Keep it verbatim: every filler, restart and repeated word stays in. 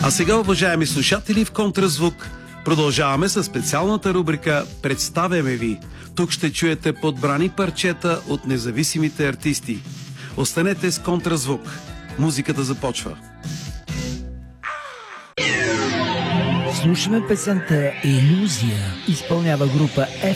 А сега, уважаеми слушатели, в Контразвук продължаваме с специалната рубрика «Представяме ви». Тук ще чуете подбрани парчета от независимите артисти. Останете с Контразвук. Музиката започва. Слушаме песента «Илюзия». Изпълнява група F